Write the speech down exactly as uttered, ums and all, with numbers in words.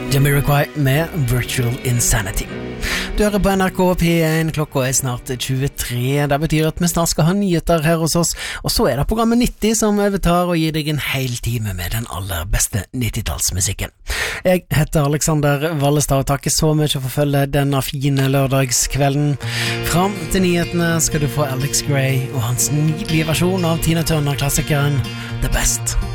Jamiroquai med Virtual Insanity. Du hører på N R K P en, klokka er snart tjuetre. Det betyr at vi snart skal ha nyheter her hos oss, og så er det programmet nitti som overtar og gir deg en hel time med den aller beste nittitallsmusikken. Jeg heter Alexander Vallestad og takker så mye for å følge denne fine lørdagskvelden. Fram til nyhetene skal du få Alex Gray og hans nydelige versjon av Tina Turner-klassikeren The Best.